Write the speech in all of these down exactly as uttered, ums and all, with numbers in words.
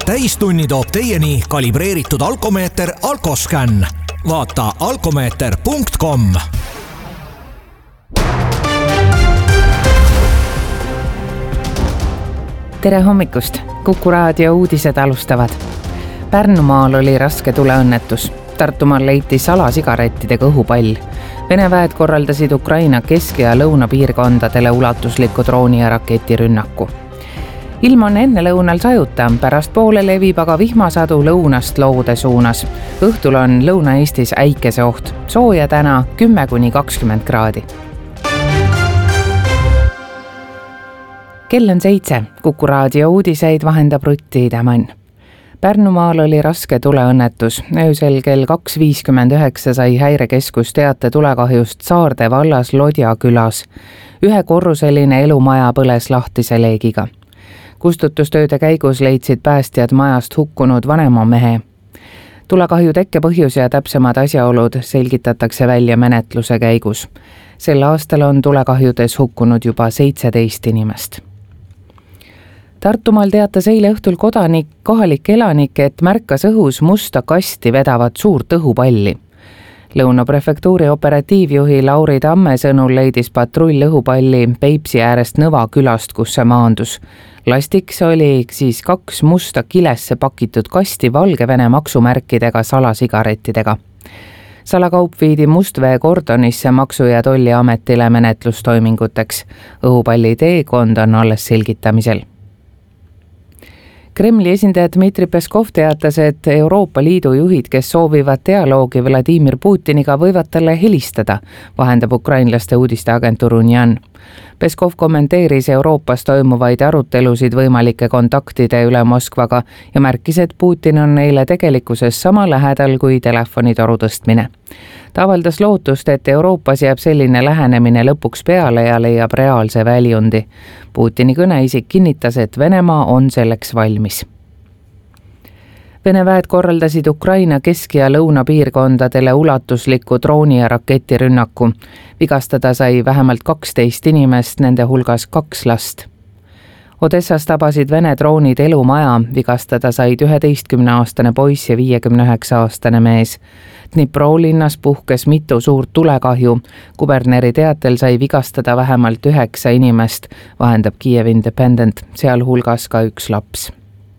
täistunni toob teieni kalibreeritud alkomeeter Alkoscan. Vaata alkomeeter punkt com. Tere hommikust! Kuku raadio uudised alustavad. Pärnumaal oli raske tuleõnnetus. Tartumaal leiti salasigarettidega õhupall. Vene väed korraldasid Ukraina kesk- ja lõunapiirkondadele ulatusliku drooni ja raketirünnaku. Ilm on enne lõunal sajuta, pärast poole levib aga vihmasadu lõunast loode suunas. Õhtul on Lõuna-Eestis äikese oht. Sooja täna kümme kuni kakskümmend kraadi. Kell on seitse. Kuku raadio uudiseid vahendab Rutti Tämann. Pärnumaal oli raske tuleõnnetus. Öösel kell kaks viiskümmend üheksa sai häirekeskus teate tulekahjust Saarde vallas Lodja külas. Ühe korruseline elumaja põles lahtise leegiga. Kustutustööde käigus leidsid päästjad majast hukkunud vanema mehe. Tulekahju tekke põhjus ja täpsemad asjaolud selgitatakse välja menetluse käigus. Sel aastal on tulekahjudes hukkunud juba seitseteist inimest. Tartumaal teatas eile õhtul kodanik, kohalik elanik, et märkas õhus musta kasti vedavat suurt õhupalli. Lõuna prefektuuri operatiivjuhi Lauri Tamme sõnul leidis patrull õhupalli Peipsi äärest Nõva külast, kus see maandus. Lastiks oli siis kaks musta kilesse pakitud kasti Valgevene maksumärkidega salasigarettidega. Salakaup viidi Mustvee kordonisse Maksu- ja Tolliametile menetlustoiminguteks. Õhupalli teekond on alles selgitamisel. Kremli esindaja Dmitri Peskov teatas, et Euroopa Liidu juhid, kes soovivad dialoogi Vladimir Putiniga, võivad talle helistada, vahendab ukrainlaste uudisteagentuur Unian. Peskov kommenteeris Euroopas toimuvaid arutelusid võimalike kontaktide üle Moskvaga ja märkis, et Putin on neile tegelikkuses sama lähedal kui telefonitoru tõstmine. Ta avaldas lootust, et Euroopas jääb selline lähenemine lõpuks peale ja leiab reaalse väljundi. Putini kõneisik kinnitas, et Venemaa on selleks valmis. Vene väed korraldasid Ukraina kesk- ja lõunapiirkondadele ulatusliku drooni ja raketirünnaku. Vigastada sai vähemalt kaksteist inimest, nende hulgas kaks last. Odessas tabasid Vene droonid elumaja, vigastada said üheteistkümneaastane poiss ja viiekümne üheksa aastane mees. Dnipro linnas puhkes mitu suurt tulekahju. Kuberneri teatel sai vigastada vähemalt üheksa inimest, vahendab Kiev Independent, seal hulgas ka üks laps.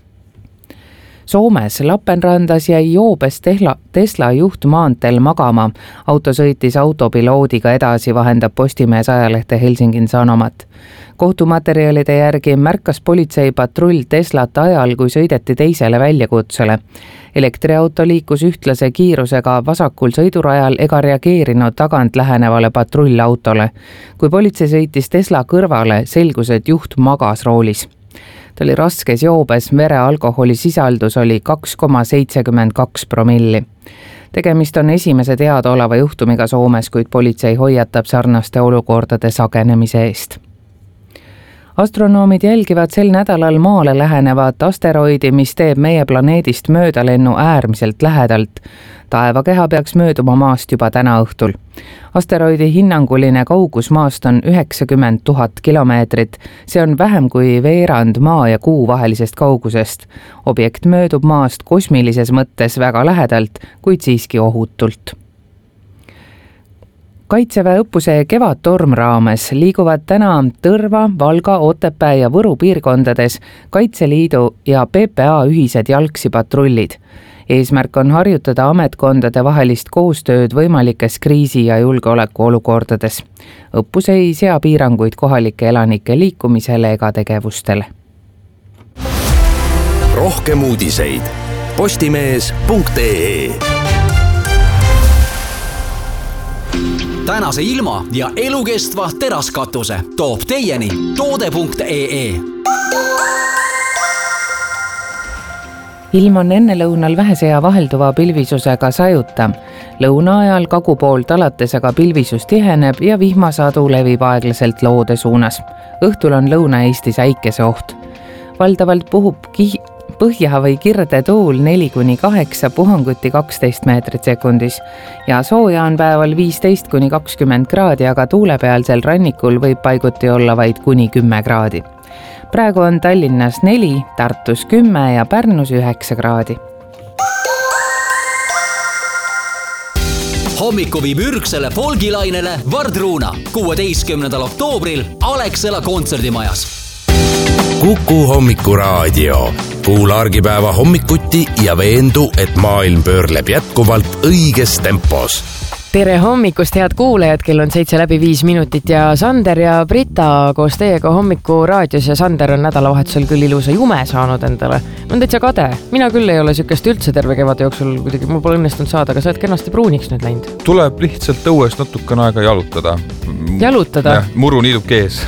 Soomes Lapenrandas jäi joobes Tesla, Tesla juht maanteel magama. Auto sõitis autopiloodiga edasi, vahendab Postimees ajalehte Helsingin Sanomat. Kohtumaterjalide järgi märkas politseipatrull Teslat ajal, kui sõideti teisele väljakutsele. Elektriauto liikus ühtlase kiirusega vasakul sõidurajal ega reageerinud tagant lähenevale patrullautole. Kui politsei sõitis Tesla kõrvale, selgus, et juht magas roolis. Ta oli raskes joobes, vere alkoholi sisaldus oli kaks koma seitsekümmend kaks promilli. Tegemist on esimese teadaoleva juhtumiga Soomes, kuid politsei hoiatab sarnaste olukordade sagenemise eest. Astronoomid jälgivad sel nädalal maale lähenevat asteroidi, mis teeb meie planeedist möödalennu äärmiselt lähedalt. Taevakeha peaks mööduma maast juba täna õhtul. Asteroidi hinnanguline kaugus maast on üheksakümmend tuhat kilomeetrit. See on vähem kui veerand maa ja kuu vahelisest kaugusest. Objekt möödub maast kosmilises mõttes väga lähedalt, kuid siiski ohutult. Kaitseväe õppuse Kevadtorm raames liiguvad täna Tõrva, Valga, Otepää ja Võru piirkondades Kaitseliidu ja P P A ühised jalgsipatrullid. Eesmärk on harjutada ametkondade vahelist koostööd võimalikes kriisi- ja julgeolekuolukordades. Õppus ei sea piiranguid kohalike elanike liikumisele ega tegevustele. Rohkem uudiseid postimees punkt ee. Tänase ilma ja elukestva teraskatuse toob teieni toode punkt ee. Ilm on enne lõunal vähese ja vahelduva pilvisusega sajuta. Lõuna ajal kagu poolt alates aga pilvisus tiheneb ja vihmasadu levib aeglaselt loode suunas. Õhtul on Lõuna-Eestis äikese oht. Valdavalt puhub kih- põhja või kirde tuul neli kuni kaheksa, puhanguti kaksteist meetrit sekundis ja sooja on päeval viisteist kuni kakskümmend kraadi, aga tuulepealsel rannikul võib paiguti olla vaid kuni kümme kraadi. praegu on Tallinnas neli, Tartus kümme ja Pärnus üheksa kraadi. Hommiku viib ürgsele folgilainele Vardruuna kuueteistkümnendal oktoobril Alexela kontserdimajas. Kuku hommikuraadio. Kuula argipäeva hommikuti ja veendu, et maailm pöörleb jätkuvalt õiges tempos. Tere hommikust, head kuulajad, kell on seitse läbi viis minutit ja Sander ja Brita koos teiega hommiku raadios ja Sander on nädalavahetusel küll ilusa jume saanud endale. Ma on täitsa kade. Mina küll ei ole sükest üldse terve kevade jooksul, kuidagi mul pole õnnestunud saada, aga sa oled kenasti pruuniks nüüd läinud. Tuleb lihtsalt õues natukene aega jalutada. Jalutada? Ja, muru niiduk ees.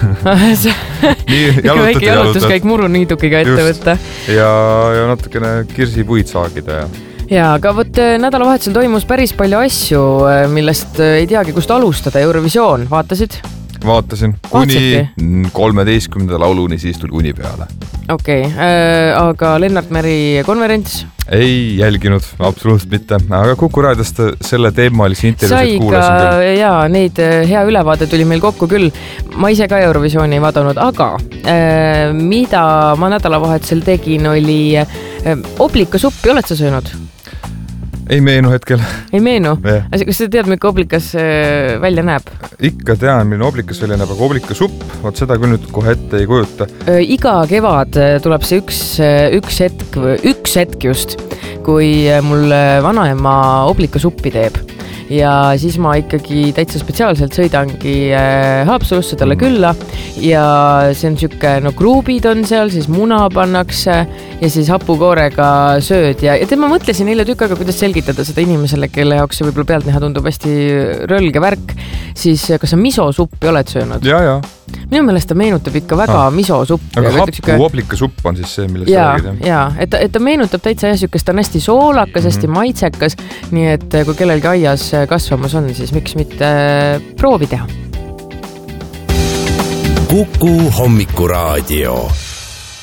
Nii, väike jalutuskäik muru niidukiga ette võtta. Ja, ja natukene kirsipuid saagida ja Ja, aga võt nädalavahetusel toimus päris palju asju, millest ei teagi, kust alustada. Eurovisioon, vaatasid? Vaatasin. Kuni kolmeteistkümnenda lauluni, siis tuli uni peale. Okei, okay. Aga Lennart Meri konverents? Ei jälginud, absoluutselt mitte. Aga Kuku raadiost selle teemalisi intervjuusid kuulasin küll. Jaa, neid hea ülevaade tuli meil kokku küll. Ma ise ka Eurovisiooni ei vaadanud, aga äh, mida ma nädalavahetusel tegin, oli äh, oblikasuppi. Oled sa söönud? Ei meenu hetkel. Ei meenu? Yeah. Kas sa tead, milline oblikas välja näeb? Ikka tean, milline oblikas välja näeb, aga oblikasupp, vaat seda küll nüüd kohe ette ei kujuta. Iga kevad tuleb see üks, üks, hetk, üks hetk just, kui mul vanaema oblikasuppi teeb. Ja siis ma ikkagi täitsa spetsiaalselt sõidangi Haapsalusse talle külla ja see on siuke, no kruubid on seal, siis muna pannakse ja siis hapukoorega sööd ja, ja tema mõtlesin eile tükk aega, kuidas selgitada seda inimesele, kelle jaoks see võib-olla pealtnäha tundub hästi rölge värk, siis kas sa misosuppi oled söönud? Ja, ja. Minu meelest ta meenutab ikka väga ah. misosuppi. Aga happu siuke... oblikasupp on siis see, millest ja, räägid? Jaa, et, et ta meenutab täitsa jäsukest, ta on hästi soolakas, hästi mm-hmm. maitsekas, nii et kui kellelgi aias kasvamas on, siis miks mitte proovi teha. Kuku hommikuraadio.